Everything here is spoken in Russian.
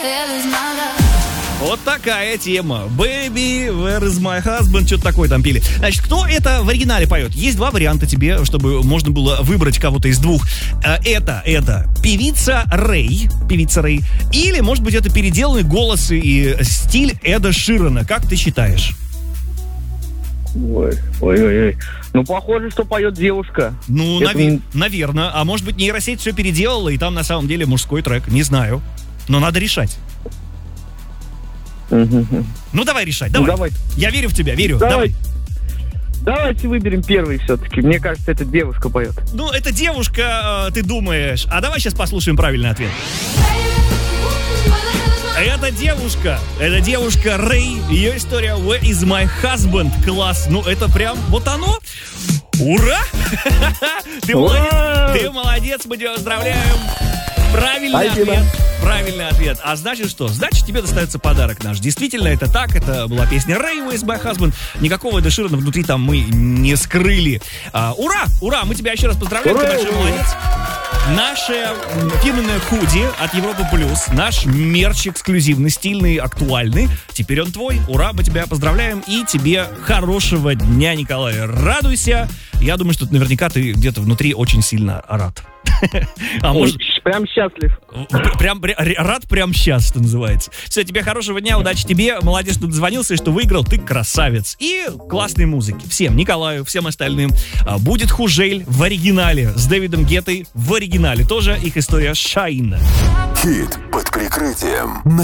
Вот такая тема. Baby, where is my husband? Что-то такое там пели. Значит, кто это в оригинале поет? Есть два варианта тебе, чтобы можно было выбрать кого-то из двух. Это певица Рэй, или, может быть, это переделанный голос и стиль Эда Ширана. Как ты считаешь? Ой. Ну, похоже, что поет девушка. Ну, наверное. А может быть, нейросеть все переделала, и там на самом деле мужской трек. Не знаю. Но надо решать. Ну, давай решать, давай. Ну, давай. Я верю в тебя, верю. Давайте выберем первый все-таки. Мне кажется, это девушка поет. Ну, это девушка, ты думаешь. А давай сейчас послушаем правильный ответ. Это девушка Рэй. Ее история Where is my husband? Класс. Ну, это прям вот оно. Ура! Ты молодец, мы тебя поздравляем. Правильный ответ. А значит что? Значит, тебе достается подарок наш. Действительно, это так. Это была песня Ray With My Husband. Никакого Эда Ширана внутри там мы не скрыли. Ура! Мы тебя еще раз поздравляем. Ты большой молодец. Наше фирменное худи от Европа Плюс. Наш мерч эксклюзивный, стильный, актуальный. Теперь он твой. Ура, мы тебя поздравляем. И тебе хорошего дня, Николай. Радуйся. Я думаю, что наверняка ты где-то внутри очень сильно рад. Прям счастлив. Рад прям сейчас, что называется. Все, тебе хорошего дня, удачи тебе. Молодец, что дозвонился и что выиграл. Ты красавец. И классной музыки. Всем, Николаю, всем остальным. Будет Хужель в оригинале. С Дэвидом Геттой в оригинале. Тоже их история Shine. Хит под прикрытием.